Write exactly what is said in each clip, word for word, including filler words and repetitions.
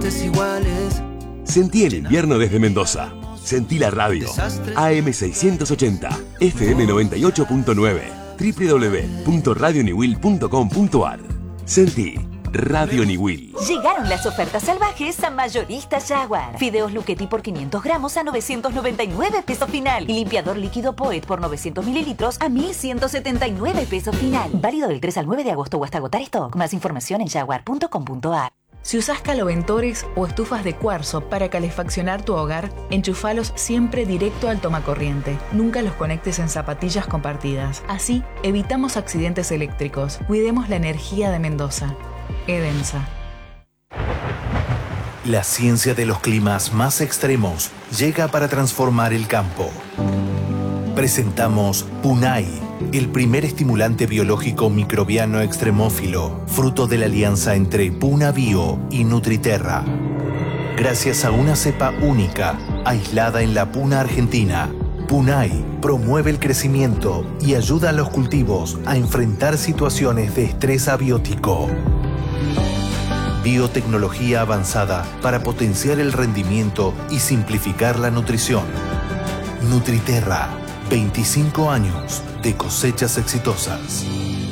partes iguales. Sentí el invierno desde Mendoza. Sentí la radio. A M seiscientos ochenta, F M noventa y ocho punto nueve, doble u doble u doble u punto radio niwil punto com punto a r. Sentí Radio Niwil. Llegaron las ofertas salvajes a Mayoristas Jaguar. Fideos Luchetti por quinientos gramos a novecientos noventa y nueve pesos final. Y limpiador líquido Poet por novecientos mililitros a mil ciento setenta y nueve pesos final. Válido del tres al nueve de agosto o hasta agotar stock. Más información en jaguar punto com punto a r. Si usás caloventores o estufas de cuarzo para calefaccionar tu hogar, enchufalos siempre directo al tomacorriente. Nunca los conectes en zapatillas compartidas. Así, evitamos accidentes eléctricos. Cuidemos la energía de Mendoza. Edemsa. La ciencia de los climas más extremos llega para transformar el campo. Presentamos Punai, el primer estimulante biológico microbiano extremófilo, fruto de la alianza entre Puna Bio y Nutriterra. Gracias a una cepa única, aislada en la Puna Argentina, Punai promueve el crecimiento y ayuda a los cultivos a enfrentar situaciones de estrés abiótico. Biotecnología avanzada para potenciar el rendimiento y simplificar la nutrición. Nutriterra, veinticinco años de cosechas exitosas.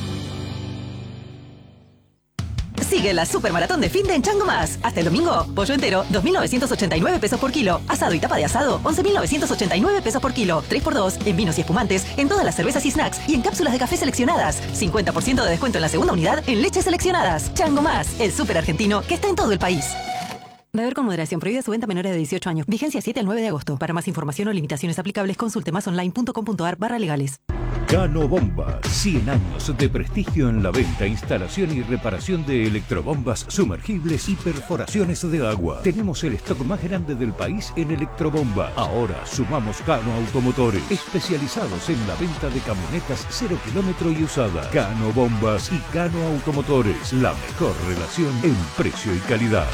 Sigue la supermaratón de fin de en Chango Más. Hasta el domingo, pollo entero, dos mil novecientos ochenta y nueve pesos por kilo. Asado y tapa de asado, once mil novecientos ochenta y nueve pesos por kilo. tres por dos en vinos y espumantes, en todas las cervezas y snacks y en cápsulas de café seleccionadas. cincuenta por ciento de descuento en la segunda unidad en leches seleccionadas. Chango Más, el súper argentino que está en todo el país. Beber con moderación. Prohibida su venta a menores de dieciocho años. Vigencia siete al nueve de agosto. Para más información o limitaciones aplicables, consulte masonline punto com punto a r barra legales. Cano Bombas, cien años de prestigio en la venta, instalación y reparación de electrobombas sumergibles y perforaciones de agua. Tenemos el stock más grande del país en electrobombas. Ahora sumamos Cano Automotores, especializados en la venta de camionetas cero kilómetro y usadas. Cano Bombas y Cano Automotores, la mejor relación en precio y calidad.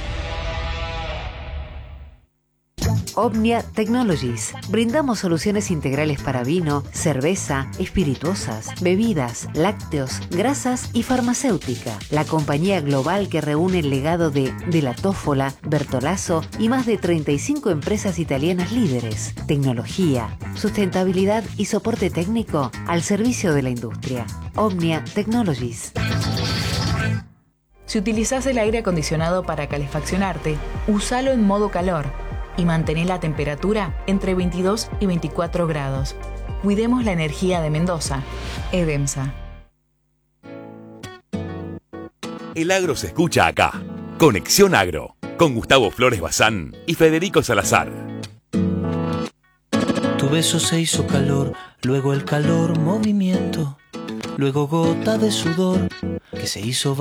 Omnia Technologies. Brindamos soluciones integrales para vino, cerveza, espirituosas, bebidas, lácteos, grasas y farmacéutica. La compañía global que reúne el legado de De la Tófola, Bertolaso y más de treinta y cinco empresas italianas líderes. Tecnología, sustentabilidad y soporte técnico al servicio de la industria. Omnia Technologies. Si utilizás el aire acondicionado para calefaccionarte, úsalo en modo calor y mantén la temperatura entre veintidós y veinticuatro grados. Cuidemos la energía de Mendoza. Edemsa. El agro se escucha acá. Conexión Agro, con Gustavo Flores Bazán y Federico Salazar. Tu beso se hizo calor, luego el calor movimiento, luego gota de sudor que se hizo